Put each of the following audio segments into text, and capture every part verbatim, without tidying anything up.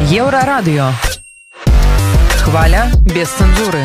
Еврорадио. Хваля без цензуры.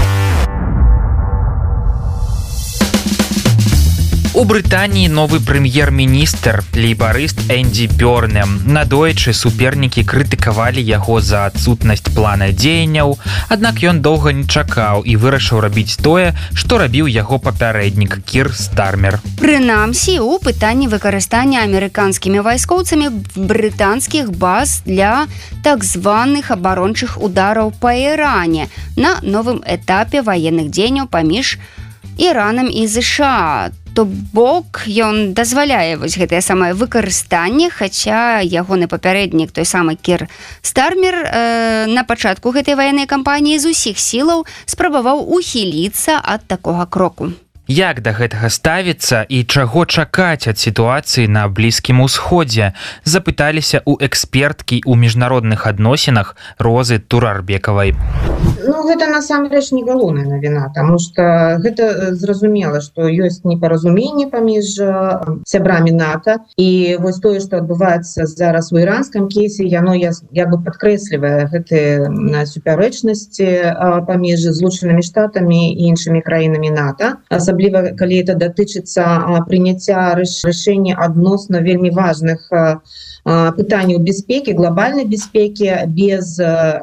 У Брытаніі новы прэм'ер-міністр, лейбарыст Энді Бёрнэм. Надоечы супернікі крытыкавалі яго за адсутнасць плана дзеянняў, аднак ён доўга не чакаў і вырашыў рабіць тое, што рабіў яго папярэднік Кір Стармер. Прынамсі, у пытанні выкарыстання амерыканскімі вайскоўцамі брытанскіх баз для так званых абарончых удараў па Іране на новым этапе ваенных дзеянняў паміж Іранам і ЗША. То бок ён дазваляе вось гэтае самае выкарыстанне, хаця ягоны папярэднік, той самы Кір Стармер, э, на пачатку гэтай ваеннай кампаніі з усіх сілаў спрабаваў ухіліцца ад такога кроку. Як да гэтага ставіцца і чаго чакаць ад сітуацыі на Блізкім Усходзе, запыталіся ў эксперткі ў міжнародных адносінах Розы Турарбекавай. Ну, гэта насамрэч не галоўная навіна, таму што гэта зразумела, што ёсць непаразуменне паміж сябрамі НАТО, і вось тое, што адбываецца зараз у іранскім кейсе, яно як бы падкрэслівае гэтыя супярэчнасці паміж Злучанымі Штатамі і іншымі краінамі НАТО, асабліва калі это датычыцца прыняцця рашэння адносна вельмі важных пытанняў бяспекі, глобальнай бяспекі без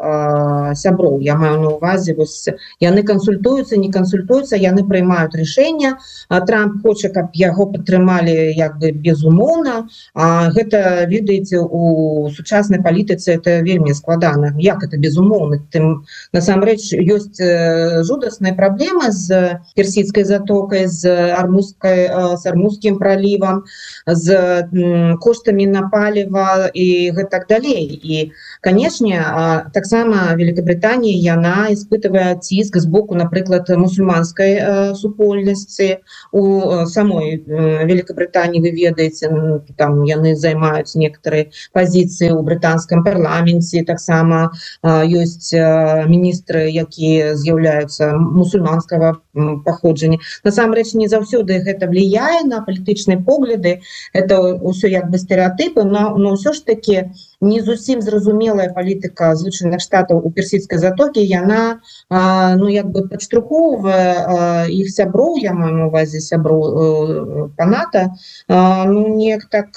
сяброў. Я маю на увазе, вось яны кансультуюцца, не кансультуюцца, яны прымаюць рашэння. Трамп хоча, каб яго падтрымалі як бы безумоўна. А гэта, ведаеце, у сучаснай палітыцы это вельмі складана. Як это безумоўна? Тым насамрэч ёсць жудасная праблема з Персідскай затокай, з Армузскай, з Армузскім пралівам, з коштамі на паліва і гэтак далей. І, канешне, таксама Великабрытанія, яна испытывае ціск з боку, напрыклад, мусульманскай супольнасці. У самой Великабрытаніі, вы ведаеце, там яны займаюць некаторыя пазіцыі ў брытанскім парламенце, таксама ёсць міністры, якія з'яўляюцца мусульманскага паходжання. Насамрэч, не заўсёды гэта влияе на палітычныя погляды, это ўсё як бы стэеатыпы, но но ўсё ж таки не зусім зразумелая палітыка Злучаных Штатаў у Персідскай затокі, яна ну як бы падштурхоўвае іх сяброў, я маю на увазе сяброў па НАТО, ну неяк так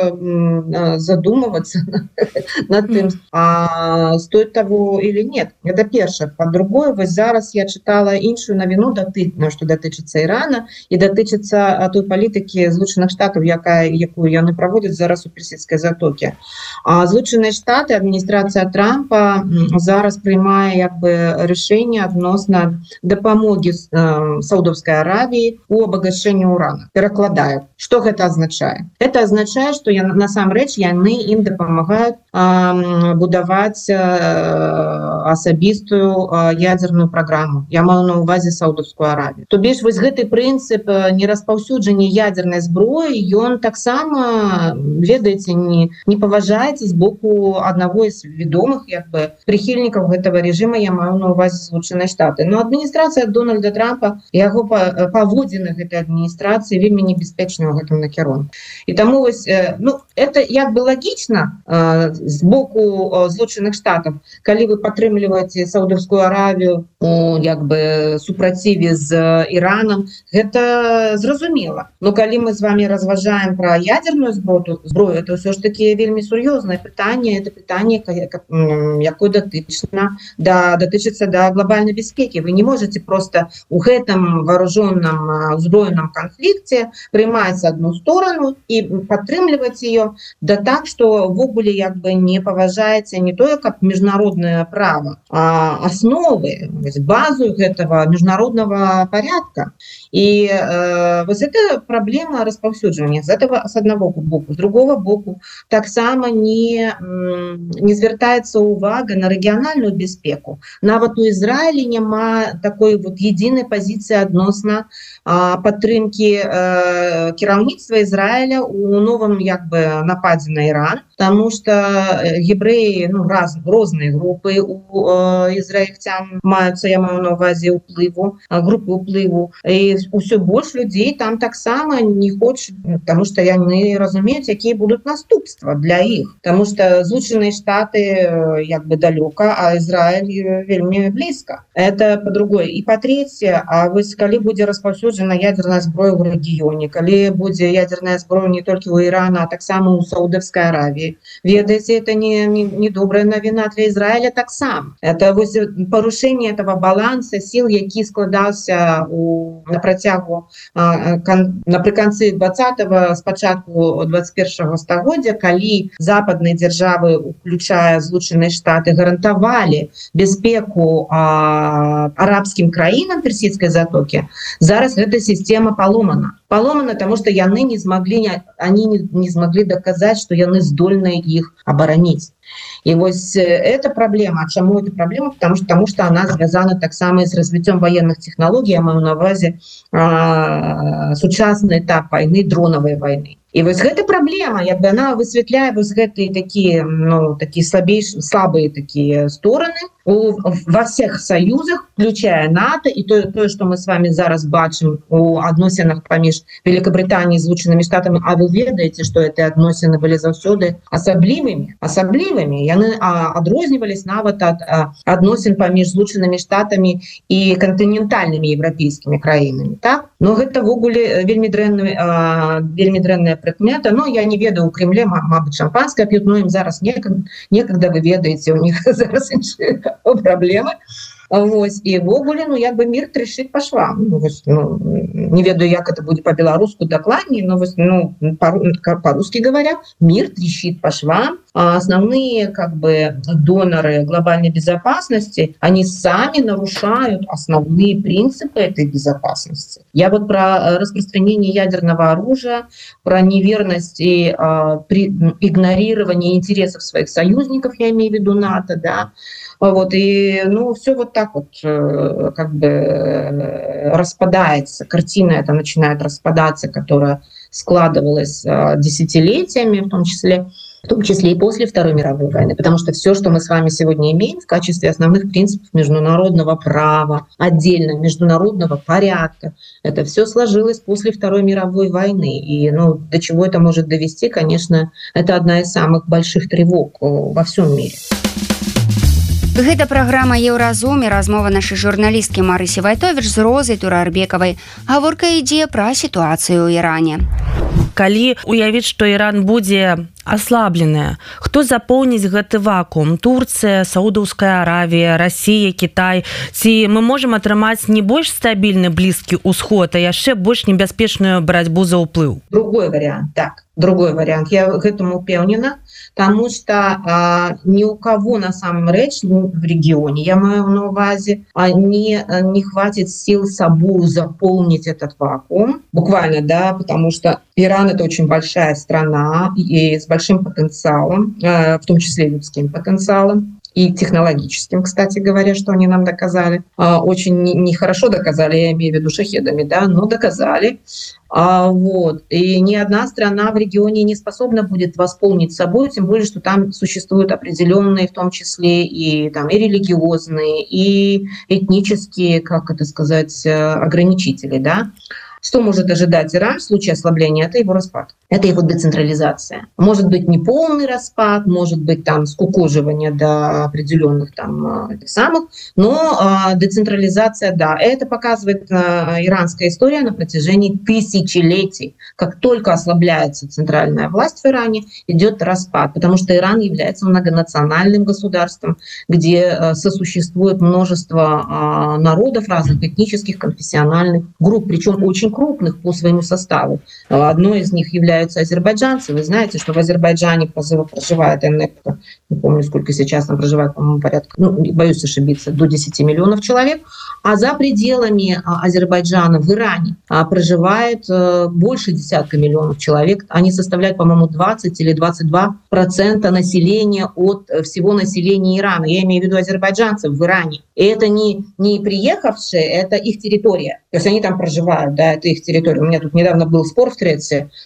задумывацца над тым, а стоит того или нет. Это першае. Па-другое, вось зараз я чытала іншую навіну, што датычыцца Ірана і датычыцца той палітыкі Злучаных Штатаў, якая якую яны праводзяць зараз у Персідскай затокі. А Злучаныя Штаты, адміністрацыя Трампа зараз прымае як бы рашэнне адносна дапамогі Саудаўскай Аравіі у абагачэнні урана. Перакладаю. Што гэта азначае? Это азначае, што насамрэч яны ім дапамагаюць будаваць асабістую ядзерную праграму. Я маю на увазе Саудаўскую Аравію. То бишь, вось гэты прынцып нераспаўсюджання ядзернай зброі, ён таксама, ведаеце, не, не паважаецца з боку аднаго з вядомых як бы прыхільнікаў гэтага рэжыма, я маю на увазе Злучаныя Штаты. Но адміністрацыя Дональда Трампа, яго паводзіны гэтай адміністрацыі вельмі небяспечныя ў гэтым накірунку. І таму вось, ну, это як бы лагічна з боку Злучаных Штатаў, калі вы падтрымліваеце Саудаўскую Аравію у як бы супраціве з Іранам, гэта зразумела. Но калі мы з вами разважаем пра ядзерную зброю, зброю, это ўсё ж таки вельмі сур'ёзнае пытанне, это пытанне, якое датычна да датычыцца да глобальнай бяспекі. Вы не можете просто у гэтым вооружённым узброеным канфлікце прымаць одну сторону і падтрымліваць ее, да так, што ввогуле як бы не паважаецца не тое, каб міжнароднае права, а асновы, базу гэтага міжнароднага порядка. І э, вось это праблема распаўсюджвання з этого з аднаго боку, з другого боку таксама не не звяртаецца ўвага на рэгіянальную бяспеку. Нават у Ізраілі няма такой вот единой пазіцыі адносна падтрымкі э, кіраўніцтва Ізраіля у новым як бы нападзе на Іран, таму што евреи, ну, раз, розные группы у э, израильтян маются, я маю на увазе уплыву, группы уплыву, и все больше людей там так само не хочет, потому что яны разумеют, какие будут наступства для их, потому что Злученные Штаты как бы далеко, а Израиль вельми близко. Это по-другой. И по-третье, а вось коли будет распаўсюджена ядерная зброя в регионе, коли будет ядерная зброя не только у Ирана, а так само у Саудовской Аравии, ведаете, это не, не, не добрая новина для Израиля так сам. Это вось порушение этого баланса сил, які складался у, на протягу а, кон, напрыканцы двадцатого, спачатку двадцать первого стагоддзя, калі западные державы, включая Злученные Штаты, гарантовали бяспеку а, арабским краинам Персидской затоки, зараз эта система поломана. Поломана, потому что яны не смогли, они не, не смогли доказать, что яны здольны их оборонить. И вот эта проблема. А чему эта проблема? Потому что, потому что она связана так само с развитием военных технологий, я маю на увазе а, сучасный этап войны, дроновой войны. И вот эта проблема, як бы она высветляет вот эти такие, ну, такие слабейшие, слабые такие стороны у, во всех союзах, включая НАТО, и то, то, что мы с вами зараз бачим у адносинах поміж Великобританией и Злученными Штатами, а вы ведаете, что эти адносины были заўсёды асаблівымі, асаблівымі, яны адрознівались нават ад адносін паміж Злученными Штатами и континентальными европейскими краинами, так? Но гэта ввогуле вельмі дрэнная, вельмі дрэнная прыкмета. Ну, я не ведаю, у Кремле, мабыць, шампанское пьют, но им зараз некогда, некогда вы ведаете, у них зараз іншыя проблемы. Вось, і ввогуле, ну, як бы мир трещит по швам. Ну, вось, ну, не ведаю, як это будет по-белорусски докладнее, но вось, ну, по-русски говоря, мир трещит по швам. А основные как бы доноры глобальной безопасности, они сами нарушают основные принципы этой безопасности. Я вот про распространение ядерного оружия, про неверность и а, при, игнорирование интересов своих союзников, я имею в виду НАТО, да, вот, и, ну, все вот так вот как бы распадается, картина эта начинает распадаться, которая складывалась десятилетиями, в том числе, в том числе и после Второй мировой войны, потому что все, что мы с вами сегодня имеем в качестве основных принципов международного права, отдельно международного порядка, это все сложилось после Второй мировой войны. И, ну, до чего это может довести, конечно, это одна из самых больших тревог во всем мире. Гэта праграма «Еўразум» і размова нашай журналісткі Марысі Вайтовіч з Розай Турарбекавай. Гаворка ідзе пра сітуацыю ў Іране. Калі уявіць, што Іран будзе аслабленая, хто запоўніць гэты вакуум? Турцыя, Саудаўская Аравія, Расія, Кітай? Ці мы можам атрымаць не больш стабільны Блізкі ўсход, а яшчэ больш небяспечную барацьбу за ўплыў? Другой вариант, так. Другой вариант. Я к этому упевнена, потому что а, ни у кого на самом речь в регионе, я маю на увазе, а, не, не хватит сил собой заполнить этот вакуум. Буквально, да, потому что Иран — это очень большая страна и с большим потенциалом, а, в том числе людским потенциалом. И технологическим, кстати говоря, что они нам доказали. А, очень нехорошо доказали, я имею в виду шахедами, да, но доказали. А, вот. И ни одна страна в регионе не способна будет восполнить собой, тем более, что там существуют определенные, в том числе и, там, и религиозные, и этнические, как это сказать, ограничители, да. Что может ожидать Иран в случае ослабления? Это его распад. Это его децентрализация. Может быть, не полный распад, может быть, там скукоживание до определенных там этих самых, но э, децентрализация, да. Это показывает э, иранская история на протяжении тысячелетий. Как только ослабляется центральная власть в Иране, идет распад, потому что Иран является многонациональным государством, где э, сосуществует множество э, народов разных этнических, конфессиональных групп, причем очень крупных по своему составу. Одной из них являются азербайджанцы. Вы знаете, что в Азербайджане проживает, я не помню, сколько сейчас там проживает, по-моему, порядка, ну, боюсь ошибиться, до десяти миллионов человек. А за пределами Азербайджана в Иране проживает больше десятка миллионов человек. Они составляют, по-моему, двадцать или двадцать два процента населения от всего населения Ирана. Я имею в виду азербайджанцев в Иране. И это не, не приехавшие, это их территория. То есть они там проживают, да, это их территория. У меня тут недавно был спор в Треции насчет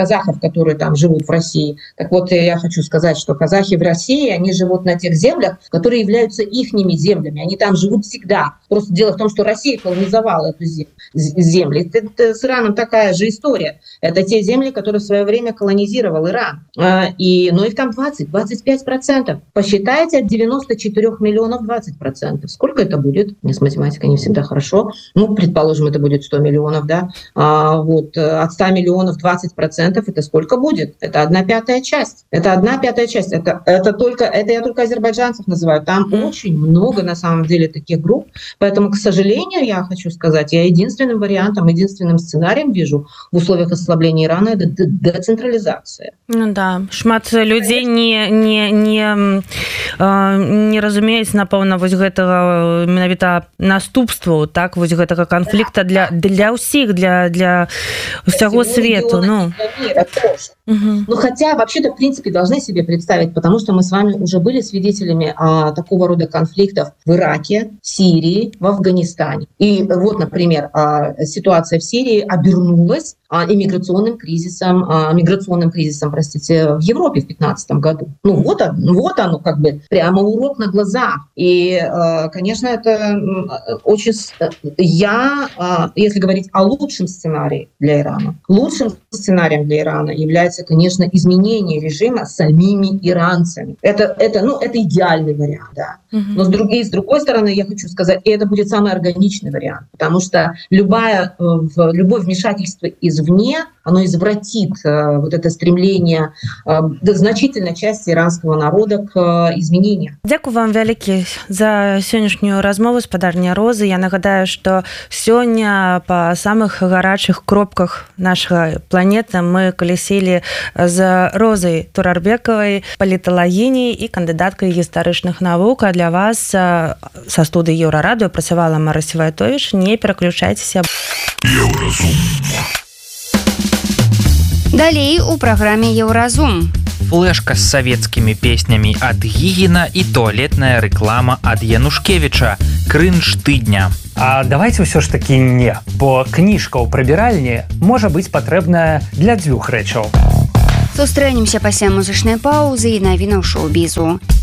казахов, которые там живут в России. Так вот, я хочу сказать, что казахи в России, они живут на тех землях, которые являются ихними землями. Они там живут всегда. Просто дело в том, что Россия колонизовала эту землю. Это с Ираном такая же история. Это те земли, которые в свое время колонизировал Иран. И, но их там двадцать - двадцать пять процентов. Посчитайте от девяноста четырёх миллионов двадцать процентов. Сколько это будет? Мне с математикой не всегда хорошо. Ну, предположим, это будет сто миллионов, да. А, вот от ста миллионов двадцать процентов это сколько будет? Это одна пятая часть. Это одна пятая часть. Это, это только, это я только азербайджанцев называю. Там mm. очень много на самом деле таких групп. Поэтому, к сожалению, я хочу сказать, я единственным вариантом, единственным сценарием вижу в условиях ослабления Ирана это децентрализация. Ну да, шмат людей не, не, не, не разумеюць, напэўна, вось гэтага менавіта наступству, так, вось гэтага канфлікта для, для ўсіх, для, для всего свету. Ну. Угу. Ну, хотя, вообще-то, в принципе, должны себе представить, потому что мы с вами уже были свидетелями а, такого рода конфликтов в Ираке, в Сирии, в Афганистане. И вот, например, а, ситуация в Сирии обернулась а, иммиграционным кризисом, а, миграционным кризисом, простите, в Европе в пятнадцатом году. Ну, вот, вот оно, как бы, прямо урок на глазах. И, а, конечно, это очень... Я, а, если говорить о лучшем сценарии для Ирана, лучшим сценарием для Ирана является, конечно, изменение режима самими иранцами. Это, это, ну, это идеальный вариант, да. Uh-huh. Но с другой, с другой стороны, я хочу сказать, и это будет самый органичный вариант, потому что любая, любое вмешательство извне, оно извратит э, вот это стремление э, значительной части иранского народа к э, изменениям. Дякую вам вялікі за сённяшнюю размову, спадарня Розы. Я нагадаю, што сёння па самых гарачых кропках нашай планеты мы калясілі з Розай Турарбекавай, паліталагіняй і кандыдаткай гістарычных навук. А для вас са студыі Еўрарадыё працавала Марыся Вайтовіч. Не пераключайцеся. Еўразум. Далей у праграме Еўразум. Флешка з савецкімі песнямі ад Гігіна і туалетная рэклама ад Янушкевіча. Крынж тыдня. А давайте ўсё ж такі не, бо кніжка ў прыбіральні можа быць патрэбная для дзвюх рэчаў. Сустрэнемся пасля музычнай паўзы і навінаў шоу-бізу.